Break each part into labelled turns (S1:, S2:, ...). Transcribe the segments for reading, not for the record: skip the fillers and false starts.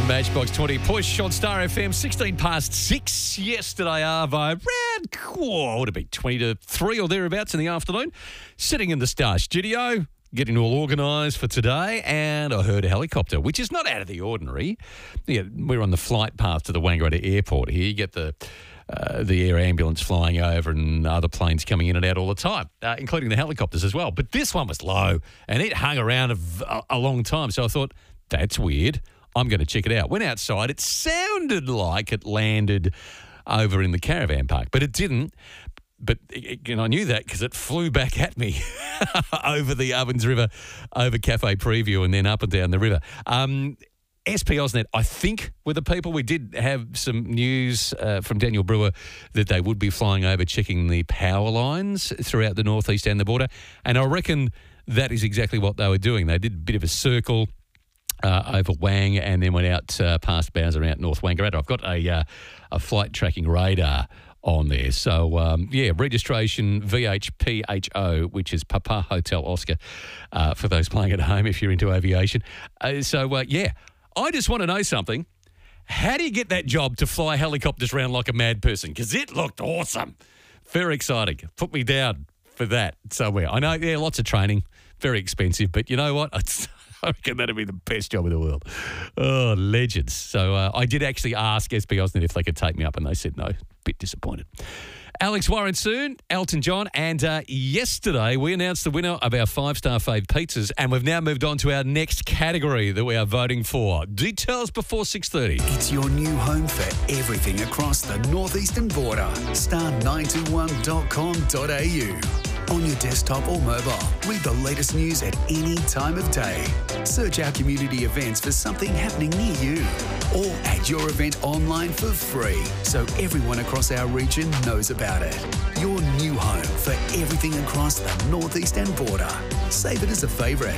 S1: Matchbox 20 push on Star FM, 16 past 6 yesterday, Arvo. Around, would it be 20 to 3 or thereabouts in the afternoon? Sitting in the Star studio, getting all organised for today, and I heard a helicopter, which is not out of the ordinary. Yeah, we're on the flight path to the Wangaratta Airport here. You get the air ambulance flying over and other planes coming in and out all the time, including the helicopters as well. But this one was low, and it hung around a long time. So I thought, that's weird. I'm going to check it out. Went outside. It sounded like it landed over in the caravan park, but it didn't. But I knew that because it flew back at me over the Ovens River, over Cafe Preview, and then up and down the river. SP Ausnet, I think, were the people. We did have some news from Daniel Brewer that they would be flying over, checking the power lines throughout the northeast and the border. And I reckon that is exactly what they were doing. They did a bit of a circle over Wang and then went out past Bowser out North Wangaratta. I've got a flight tracking radar on there. So, registration VHPHO, which is Papa Hotel Oscar, for those playing at home if you're into aviation. I just want to know something. How do you get that job to fly helicopters around like a mad person? Because it looked awesome. Very exciting. Put me down for that somewhere. I know, lots of training, very expensive, but you know what? I reckon that'd be the best job in the world. Oh, legends. So I did actually ask SP Ausnet if they could take me up, and they said no. Bit disappointed. Alex Warren soon, Elton John, and yesterday we announced the winner of our 5-star fave pizzas, and we've now moved on to our next category that we are voting for. Details before 6:30.
S2: It's your new home for everything across the northeastern border. Star921.com.au. On your desktop or mobile, read the latest news at any time of day. Search our community events for something happening near you. Or add your event online for free so everyone across our region knows about it. Your new home for everything across the northeastern border. Save it as a favourite.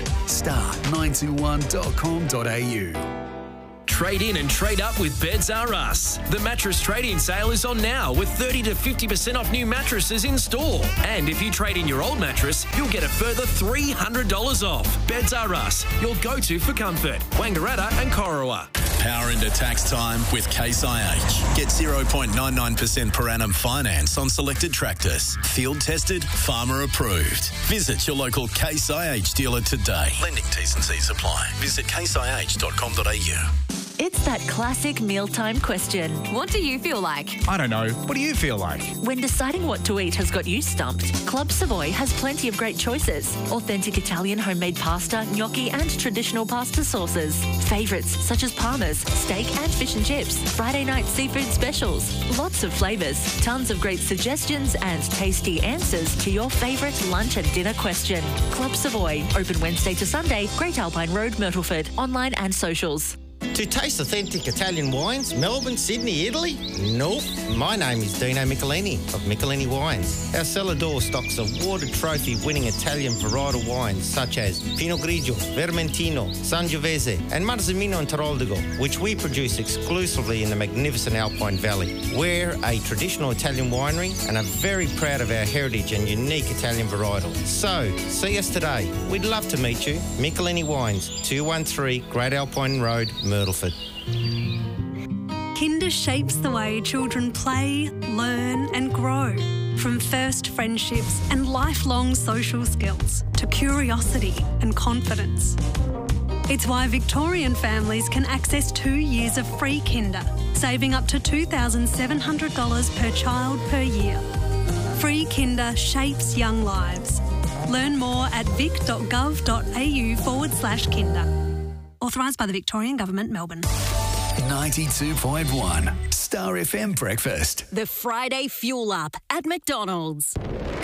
S2: Star921.com.au.
S3: Trade in and trade up with Beds R Us. The mattress trade-in sale is on now with 30 to 50% off new mattresses in store. And if you trade in your old mattress, you'll get a further $300 off. Beds R Us, your go-to for comfort. Wangaratta and Corowa.
S4: Power into tax time with Case IH. Get 0.99% per annum finance on selected tractors. Field tested, farmer approved. Visit your local Case IH dealer today. Lending T's and C's apply. Visit caseih.com.au.
S5: It's that classic mealtime question. What do you feel like?
S6: I don't know. What do you feel like?
S5: When deciding what to eat has got you stumped, Club Savoy has plenty of great choices. Authentic Italian homemade pasta, gnocchi and traditional pasta sauces. Favourites such as Parmas, steak and fish and chips. Friday night seafood specials. Lots of flavours, tons of great suggestions and tasty answers to your favourite lunch and dinner question. Club Savoy, open Wednesday to Sunday, Great Alpine Road, Myrtleford. Online and socials.
S7: To taste authentic Italian wines, Melbourne, Sydney, Italy? Nope. My name is Dino Michelini of Michelini Wines. Our cellar door stocks awarded trophy-winning Italian varietal wines such as Pinot Grigio, Vermentino, Sangiovese and Marzemino and Taroldigo, which we produce exclusively in the magnificent Alpine Valley. We're a traditional Italian winery and are very proud of our heritage and unique Italian varietal. So, see us today. We'd love to meet you. Michelini Wines, 213 Great Alpine Road, Myrtleford.
S8: Kinder shapes the way children play, learn and grow. From first friendships and lifelong social skills to curiosity and confidence. It's why Victorian families can access 2 years of free Kinder, saving up to $2,700 per child per year. Free Kinder shapes young lives. Learn more at vic.gov.au/Kinder. Authorised by the Victorian Government, Melbourne.
S2: 92.1 Star FM Breakfast.
S5: The Friday Fuel Up at McDonald's.